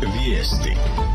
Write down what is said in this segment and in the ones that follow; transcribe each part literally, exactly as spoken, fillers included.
Vijesti.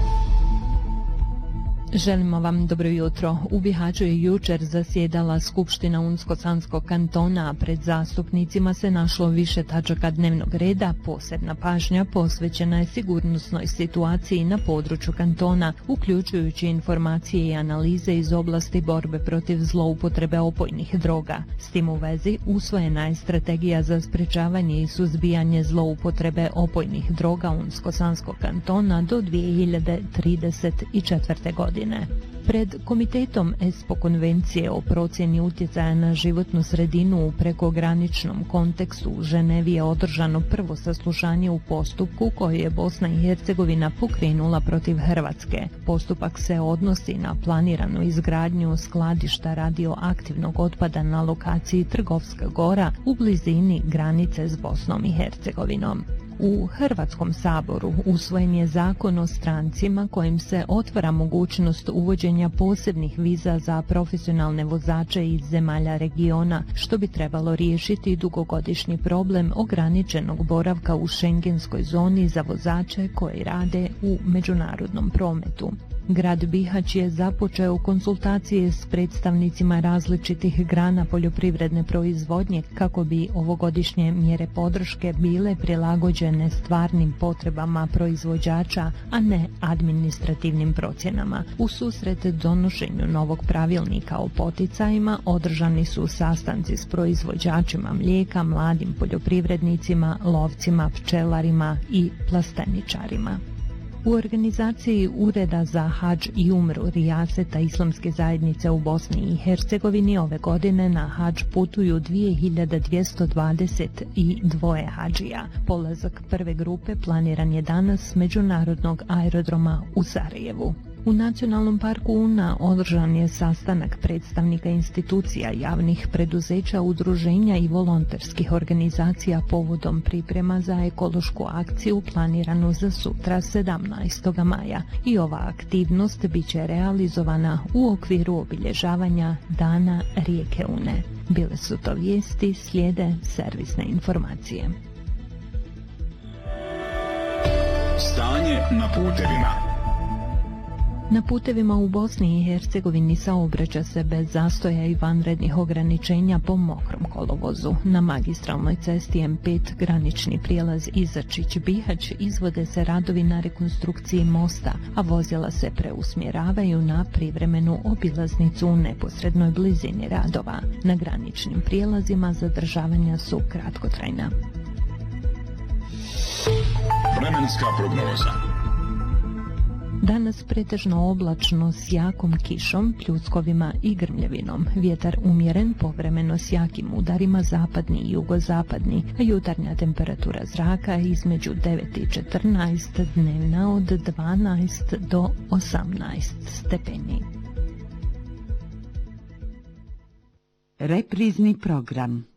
Želimo vam dobro jutro. U Bihaću je jučer zasjedala Skupština Unsko-Sanskog kantona, a pred zastupnicima se našlo više tačaka dnevnog reda. Posebna pažnja posvećena je sigurnosnoj situaciji na području kantona, uključujući informacije i analize iz oblasti borbe protiv zloupotrebe opojnih droga. S tim u vezi usvojena je strategija za sprečavanje i suzbijanje zloupotrebe opojnih droga Unsko-Sanskog kantona do dvije hiljade trideset četvrte. godine. Pred Komitetom ESPO konvencije o procjeni utjecaja na životnu sredinu u prekograničnom kontekstu u Ženevi je održano prvo saslušanje u postupku koji je Bosna i Hercegovina pokrenula protiv Hrvatske. Postupak se odnosi na planiranu izgradnju skladišta radioaktivnog otpada na lokaciji Trgovska gora u blizini granice s Bosnom i Hercegovinom. U Hrvatskom saboru usvojen je zakon o strancima kojim se otvara mogućnost uvođenja posebnih viza za profesionalne vozače iz zemalja regiona, što bi trebalo riješiti dugogodišnji problem ograničenog boravka u šengenskoj zoni za vozače koji rade u međunarodnom prometu. Grad Bihać je započeo konsultacije s predstavnicima različitih grana poljoprivredne proizvodnje kako bi ovogodišnje mjere podrške bile prilagođene stvarnim potrebama proizvođača, a ne administrativnim procjenama. U susret donošenju novog pravilnika o poticajima održani su sastanci s proizvođačima mlijeka, mladim poljoprivrednicima, lovcima, pčelarima i plasteničarima. U organizaciji Ureda za hadž i umru Rijaseta Islamske zajednice u Bosni i Hercegovini ove godine na hadž putuju dvije hiljade dvjesto dvadeset dva hadžija. Polazak prve grupe planiran je danas s međunarodnog aerodroma u Sarajevu. U Nacionalnom parku Una održan je sastanak predstavnika institucija, javnih preduzeća, udruženja i volonterskih organizacija povodom priprema za ekološku akciju planiranu za sutra sedamnaestog maja. I ova aktivnost bit će realizovana u okviru obilježavanja Dana rijeke Une. Bile su to vijesti, slijede servisne informacije. Stanje na putevima. Na putevima u Bosni i Hercegovini saobraća se bez zastoja i vanrednih ograničenja po mokrom kolovozu. Na magistralnoj cesti M pet granični prijelaz Izačić-Bihać izvode se radovi na rekonstrukciji mosta, a vozila se preusmjeravaju na privremenu obilaznicu u neposrednoj blizini radova. Na graničnim prijelazima zadržavanja su kratkotrajna. Vremenska prognoza. Danas pretežno oblačno s jakom kišom, pljuskovima i grmljevinom. Vjetar umjeren, povremeno s jakim udarima, zapadni i jugozapadni, a jutarnja temperatura zraka između devet i četrnaest, dnevna od dvanaest do osamnaest stepeni. Reprizni program.